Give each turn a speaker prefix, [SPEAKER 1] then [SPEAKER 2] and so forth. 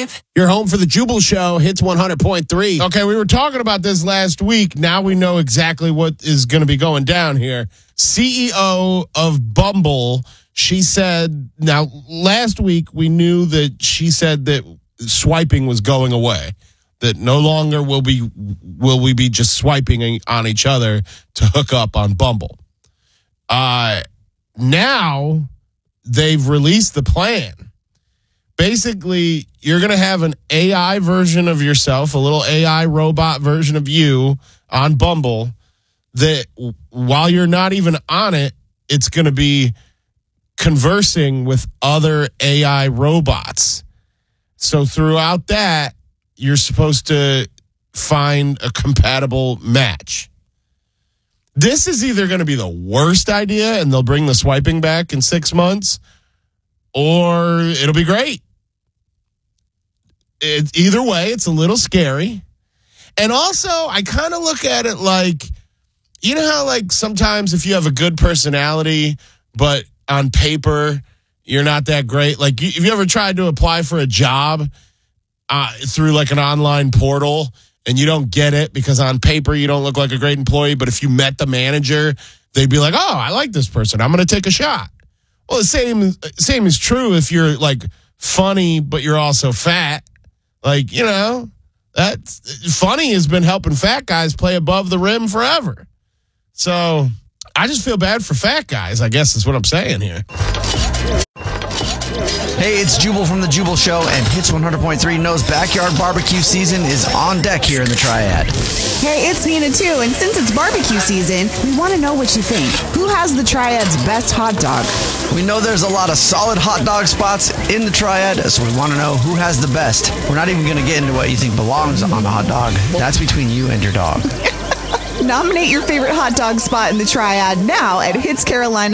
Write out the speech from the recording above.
[SPEAKER 1] Drive.
[SPEAKER 2] You're home for the Jubal Show, Hits 100.3. Okay, we were talking about this last week. Now we know exactly what is going to be going down here. CEO of Bumble, she said, now last week we knew that she said that swiping was going away, that no longer will we be just swiping on each other to hook up on Bumble. Now they've released the plan. Basically, you're going to have an AI version of yourself, a little AI robot version of you on Bumble that while you're not even on it, it's going to be conversing with other AI robots. So throughout that, you're supposed to find a compatible match. This is either going to be the worst idea and they'll bring the swiping back in 6 months, or it'll be great. Either way, it's a little scary. And also, I kind of look at it like, you know how like sometimes if you have a good personality, but on paper, you're not that great. Like, if you ever tried to apply for a job through like an online portal and you don't get it because on paper you don't look like a great employee, but if you met the manager, they'd be like, oh, I like this person, I'm going to take a shot. Well, the same is true if you're like funny, but you're also fat. Like, you know, that's funny has been helping fat guys play above the rim forever. So I just feel bad for fat guys, I guess is what I'm saying here.
[SPEAKER 3] Hey, it's Jubal from The Jubal Show, and Hits 100.3 knows backyard barbecue season is on deck here in the Triad.
[SPEAKER 4] Hey, it's Nina too, and since it's barbecue season, we want to know what you think. Who has the Triad's best hot dog?
[SPEAKER 3] We know there's a lot of solid hot dog spots in the Triad, so we want to know who has the best. We're not even going to get into what you think belongs on a hot dog. That's between you and your dog.
[SPEAKER 4] Nominate your favorite hot dog spot in the Triad now at Hits Carolina.